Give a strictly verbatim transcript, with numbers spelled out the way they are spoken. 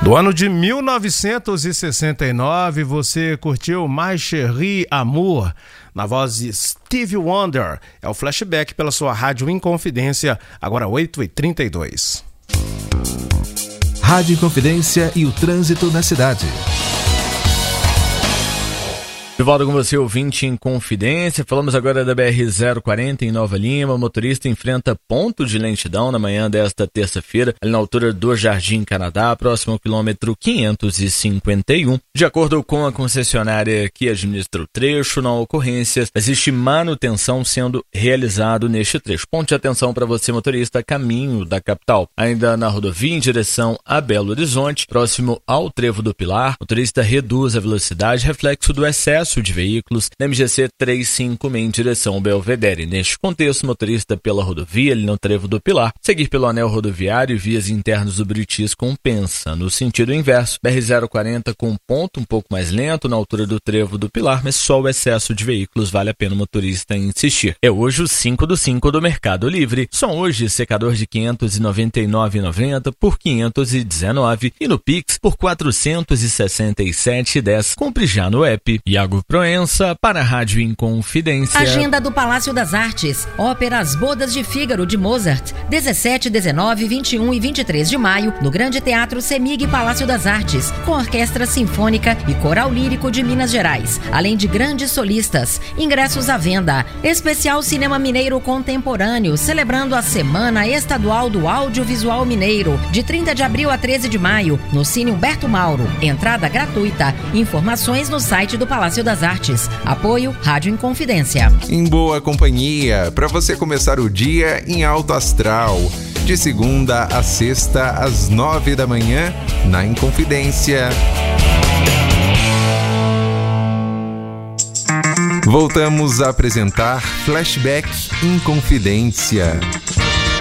Do ano de mil novecentos e sessenta e nove, você curtiu My Chérie Amour, na voz de Stevie Wonder. É o flashback pela sua rádio Inconfidência, agora oito e trinta e dois. Rádio Inconfidência e o trânsito na cidade. De volta com você, ouvinte em Confidência. Falamos agora da B R zero quarenta em Nova Lima. O motorista enfrenta ponto de lentidão na manhã desta terça-feira, ali na altura do Jardim Canadá, próximo ao quilômetro quinhentos e cinquenta e um. De acordo com a concessionária que administra o trecho, na ocorrência existe manutenção sendo realizado neste trecho. Ponto de atenção para você, motorista, caminho da capital. Ainda na rodovia em direção a Belo Horizonte, próximo ao Trevo do Pilar, o motorista reduz a velocidade, reflexo do excesso de veículos na M G C trezentos e cinquenta e seis em direção ao Belvedere. Neste contexto, motorista pela rodovia, ali no Trevo do Pilar, seguir pelo anel rodoviário e vias internas do Buritis compensa. No sentido inverso, B R zero quarenta com ponto um pouco mais lento na altura do Trevo do Pilar, mas só o excesso de veículos vale a pena o motorista insistir. É hoje o cinco do cinco do Mercado Livre. Só hoje secador de quinhentos e noventa e nove reais e noventa centavos por quinhentos e dezenove reais e no Pix por quatrocentos e sessenta e sete reais e dez centavos. Compre já no app. Iago Proença para a Rádio Inconfidência. Agenda do Palácio das Artes. Ópera As Bodas de Fígaro de Mozart. dezessete, dezenove, vinte e um e vinte e três de maio no Grande Teatro Semig Palácio das Artes, com Orquestra Sinfônica e Coral Lírico de Minas Gerais, além de grandes solistas. Ingressos à venda. Especial Cinema Mineiro Contemporâneo, celebrando a Semana Estadual do Audiovisual Mineiro, de trinta de abril a treze de maio, no Cine Humberto Mauro. Entrada gratuita. Informações no site do Palácio das Artes. Apoio Rádio Inconfidência. Em boa companhia, para você começar o dia em alto astral. De segunda a sexta, às nove da manhã, na Inconfidência. Voltamos a apresentar Flashback Inconfidência.